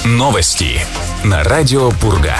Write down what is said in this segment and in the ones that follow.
Новости на радио Пурга.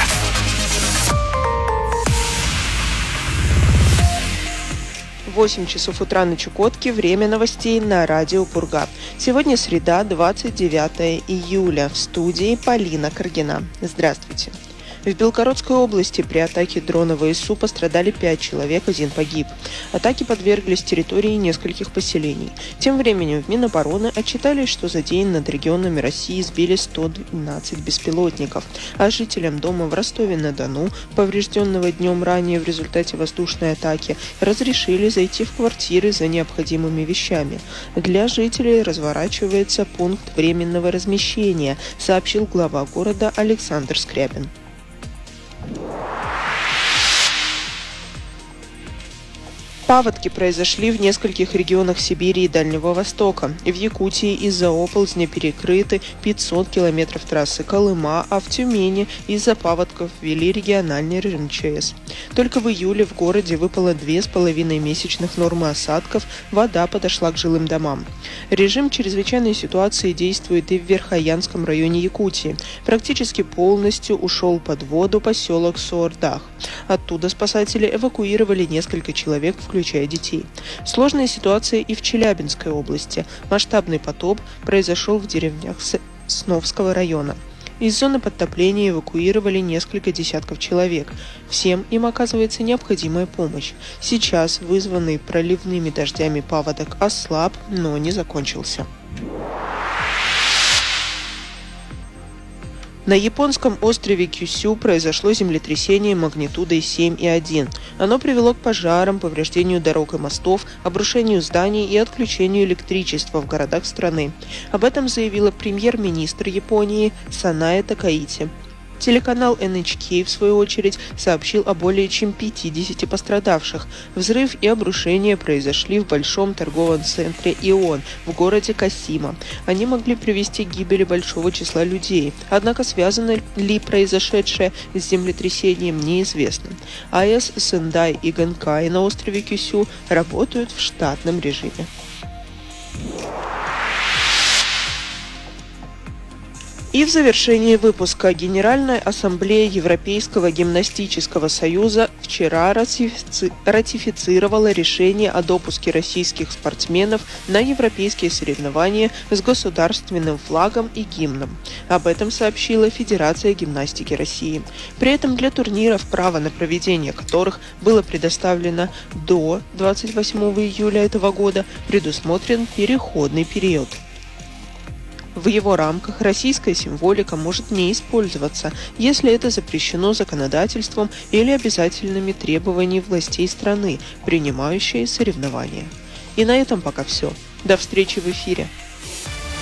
8 часов утра на Чукотке. Время новостей на радио Пурга. Сегодня среда, 29 июля. В студии Полина Каргина. Здравствуйте. В Белгородской области при атаке дрона ВСУ пострадали 5 человек, 1 погиб. Атаки подверглись территории нескольких поселений. Тем временем в Минобороны отчитались, что за день над регионами России сбили 112 беспилотников, а жителям дома в Ростове-на-Дону, поврежденного днем ранее в результате воздушной атаки, разрешили зайти в квартиры за необходимыми вещами. Для жителей разворачивается пункт временного размещения, сообщил глава города Александр Скрябин. Паводки произошли в нескольких регионах Сибири и Дальнего Востока. В Якутии из-за оползня перекрыты 500 километров трассы Колыма, а в Тюмени из-за паводков ввели региональный режим ЧС. Только в июле в городе выпало 2,5 месячных нормы осадков, вода подошла к жилым домам. Режим чрезвычайной ситуации действует и в Верхоянском районе Якутии. Практически полностью ушел под воду поселок Суордах. Оттуда спасатели эвакуировали несколько человек, включая детей. Сложная ситуация и в Челябинской области. Масштабный потоп произошел в деревнях Сновского района. Из зоны подтопления эвакуировали несколько десятков человек. Всем им оказывается необходимая помощь. Сейчас вызванный проливными дождями паводок ослаб, но не закончился. На японском острове Кюсю произошло землетрясение магнитудой 7,1. Оно привело к пожарам, повреждению дорог и мостов, обрушению зданий и отключению электричества в городах страны. Об этом заявила премьер-министр Японии Санае Такаити. Телеканал NHK, в свою очередь, сообщил о более чем 50 пострадавших. Взрыв и обрушение произошли в большом торговом центре Ион в городе Касима. Они могли привести к гибели большого числа людей. Однако связано ли произошедшее с землетрясением, неизвестно. АЭС Сендай и Ганкай на острове Кюсю работают в штатном режиме. И в завершении выпуска Генеральная ассамблея Европейского гимнастического союза вчера ратифицировала решение о допуске российских спортсменов на европейские соревнования с государственным флагом и гимном. Об этом сообщила Федерация гимнастики России. При этом для турниров, право на проведение которых было предоставлено до 28 июля этого года, предусмотрен переходный период. В его рамках российская символика может не использоваться, если это запрещено законодательством или обязательными требованиями властей страны, принимающей соревнования. И на этом пока все. До встречи в эфире.